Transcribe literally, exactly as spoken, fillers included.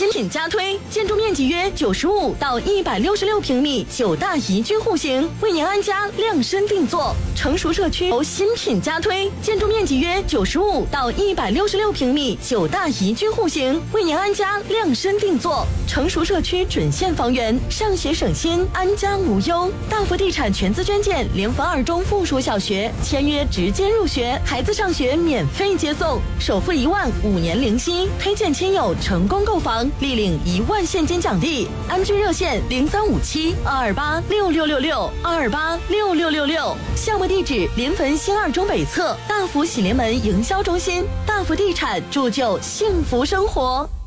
新品加推，建筑面积约九十五到一百六十六平米，九大宜居户型，为您安家量身定做。成熟社区由新品加推，建筑面积约九十五到一百六十六平米，九大宜居户型，为您安家量身定做。成熟社区准现房源，上学省心，安家无忧。大福地产全资捐建联防二中附属小学，签约直接入学，孩子上学免费接送，首付一万，五年零息，推荐亲友成功购房，立领一万现金奖励。安居热线零三五七二二八六六六六二二八六六六六。项目地址临汾新二中北侧大福喜临门营销中心。大福地产铸就幸福生活。